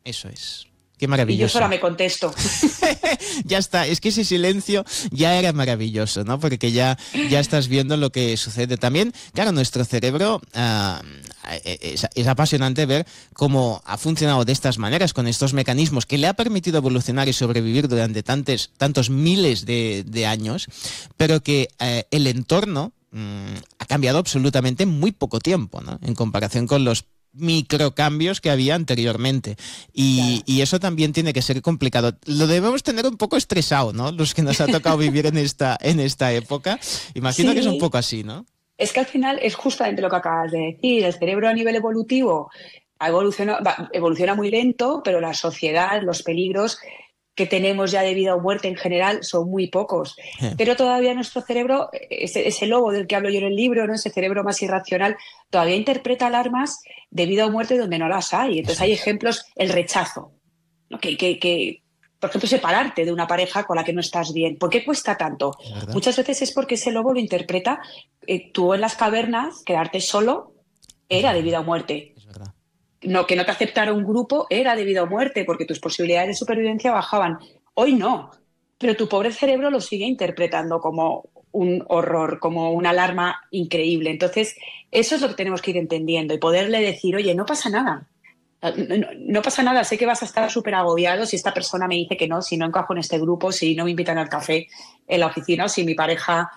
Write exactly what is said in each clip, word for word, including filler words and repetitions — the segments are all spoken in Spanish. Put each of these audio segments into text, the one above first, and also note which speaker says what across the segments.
Speaker 1: Eso es. Qué maravilloso.
Speaker 2: Y yo sola me contesto.
Speaker 1: Ya está, es que ese silencio ya era maravilloso, ¿no? Porque ya, ya estás viendo lo que sucede. También, claro, nuestro cerebro uh, es, es apasionante ver cómo ha funcionado de estas maneras, con estos mecanismos que le ha permitido evolucionar y sobrevivir durante tantos, tantos miles de, de años, pero que uh, el entorno um, ha cambiado absolutamente en muy poco tiempo, ¿no? En comparación con los microcambios que había anteriormente y, claro. y eso también tiene que ser complicado. Lo debemos tener un poco estresado, ¿no? Los que nos ha tocado vivir en esta, en esta época. Imagino sí. que es un poco así, ¿no?
Speaker 2: Es que al final es justamente lo que acabas de decir. El cerebro a nivel evolutivo evoluciona, evoluciona muy lento, pero la sociedad, los peligros que tenemos ya de vida o muerte en general son muy pocos. Sí. Pero todavía nuestro cerebro, ese, ese lobo del que hablo yo en el libro, ¿no? Ese cerebro más irracional, todavía interpreta alarmas de vida o muerte donde no las hay. Entonces sí. hay ejemplos, el rechazo, ¿no? que, que, que, por ejemplo, separarte de una pareja con la que no estás bien. ¿Por qué cuesta tanto? Muchas veces es porque ese lobo lo interpreta, eh, tú en las cavernas, quedarte solo era de vida o muerte. No, que no te aceptara un grupo era de vida o muerte, porque tus posibilidades de supervivencia bajaban. Hoy no, pero tu pobre cerebro lo sigue interpretando como un horror, como una alarma increíble. Entonces, eso es lo que tenemos que ir entendiendo y poderle decir, oye, no pasa nada, no, no, no pasa nada, sé que vas a estar súper agobiado si esta persona me dice que no, si no encajo en este grupo, si no me invitan al café en la oficina o si mi pareja,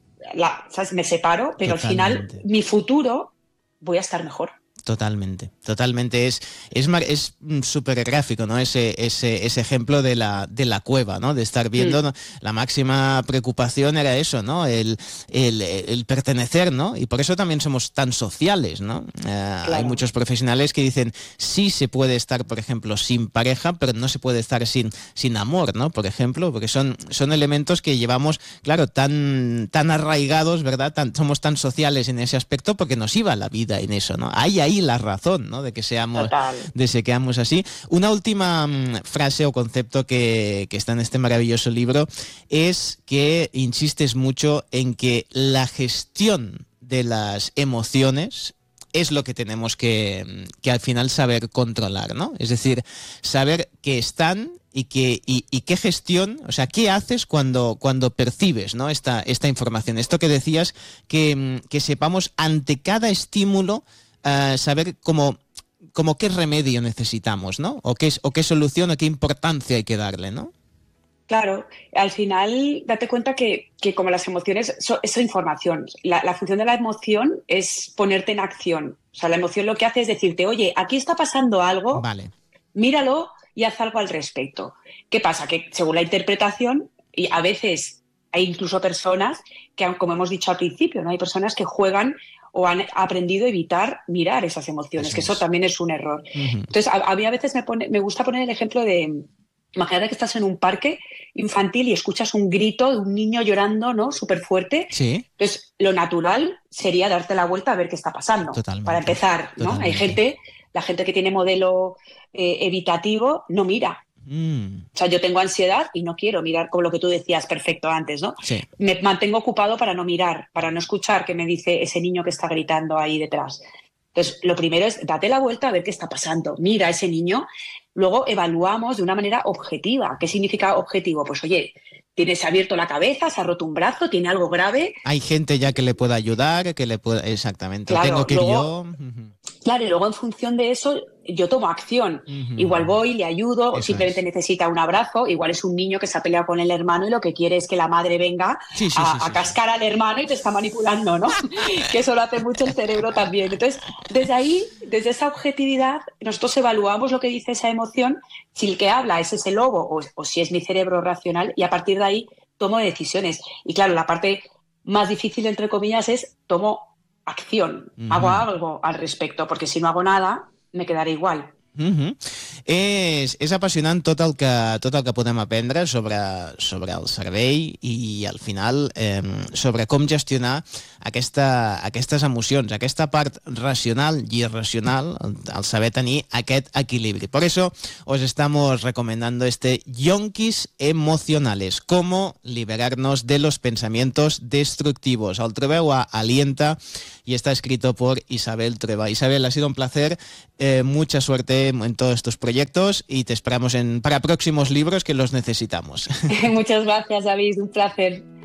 Speaker 2: la, ¿sabes? Me separo, pero Totalmente. Al final mi futuro voy a estar mejor.
Speaker 1: Totalmente, totalmente. Es es es súper gráfico, ¿no? Ese, ese, ese ejemplo de la, de la cueva, ¿no? De estar viendo, ¿no? La máxima preocupación era eso, ¿no? El, el, el pertenecer, ¿no? Y por eso también somos tan sociales, ¿no? Uh, claro. Hay muchos profesionales que dicen, sí se puede estar, por ejemplo, sin pareja, pero no se puede estar sin, sin amor, ¿no? Por ejemplo, porque son, son elementos que llevamos, claro, tan, tan arraigados, ¿verdad? Tan, somos tan sociales en ese aspecto porque nos iba la vida en eso, ¿no? Hay ahí la razón, ¿no? De que seamos, Total. de que seamos así. Una última mmm, frase o concepto que, que está en este maravilloso libro es que insistes mucho en que la gestión de las emociones es lo que tenemos que, que al final saber controlar, ¿no? Es decir, saber que están y que y, y qué gestión, o sea, qué haces cuando, cuando percibes, ¿no? esta, esta información. Esto que decías, que, que sepamos ante cada estímulo Uh, saber cómo, cómo qué remedio necesitamos, ¿no? O qué, o qué solución o qué importancia hay que darle, ¿no?
Speaker 2: Claro, al final date cuenta que, que como las emociones son, es información. La, la función de la emoción es ponerte en acción. O sea, la emoción lo que hace es decirte, oye, aquí está pasando algo,
Speaker 1: vale.
Speaker 2: míralo y haz algo al respecto. ¿Qué pasa? Que según la interpretación, y a veces hay incluso personas que, como hemos dicho al principio, ¿no? Hay personas que juegan o han aprendido a evitar mirar esas emociones, eso que eso es. También es un error. Uh-huh. Entonces, a, a mí a veces me, pone, me gusta poner el ejemplo de, imagínate que estás en un parque infantil y escuchas un grito de un niño llorando, ¿no? Súper fuerte.
Speaker 1: Sí.
Speaker 2: Entonces, lo natural sería darte la vuelta a ver qué está pasando.
Speaker 1: Totalmente.
Speaker 2: Para empezar, ¿no? Totalmente. Hay gente, la gente que tiene modelo eh, evitativo no mira.
Speaker 1: Mm.
Speaker 2: O sea, yo tengo ansiedad y no quiero mirar, como lo que tú decías perfecto antes, ¿no?
Speaker 1: Sí.
Speaker 2: Me mantengo ocupado para no mirar, para no escuchar qué me dice ese niño que está gritando ahí detrás. Entonces, lo primero es date la vuelta a ver qué está pasando. Mira a ese niño. Luego evaluamos de una manera objetiva. ¿Qué significa objetivo? Pues, oye, tienes abierto la cabeza, se ha roto un brazo, tiene algo grave.
Speaker 1: Hay gente ya que le pueda ayudar, que le pueda... Exactamente.
Speaker 2: Claro,
Speaker 1: tengo que
Speaker 2: luego,
Speaker 1: ir yo...
Speaker 2: Claro, y luego en función de eso yo tomo acción. Uh-huh. Igual voy, le ayudo, o simplemente es. necesita un abrazo. Igual es un niño que se ha peleado con el hermano y lo que quiere es que la madre venga
Speaker 1: sí, sí,
Speaker 2: a,
Speaker 1: sí, sí,
Speaker 2: a cascar sí. al hermano y te está manipulando, ¿no? Que eso lo hace mucho el cerebro también. Entonces, desde ahí, desde esa objetividad, nosotros evaluamos lo que dice esa emoción, si el que habla es ese lobo o, o si es mi cerebro racional, y a partir de ahí tomo decisiones. Y claro, la parte más difícil, entre comillas, es tomo acción, uh-huh. hago algo al respecto, porque si no hago nada, me quedaré igual.
Speaker 1: Uh-huh. És, és apassionant tot el que, tot el que podem aprendre sobre, sobre el cervell i al final eh, sobre com gestionar aquesta, aquestes emocions, aquesta part racional i irracional, el, el saber tenir aquest equilibri. Por eso os estamos recomendando este Yonkis Emocionales, cómo liberarnos de los pensamientos destructivos. El trobeu a Alienta y está escrito por Isabel Trueba. Isabel, ha sido un placer, eh, mucha suerte en todos estos proyectos. proyectos y te esperamos en, para próximos libros que los necesitamos.
Speaker 2: Muchas gracias, David, un placer.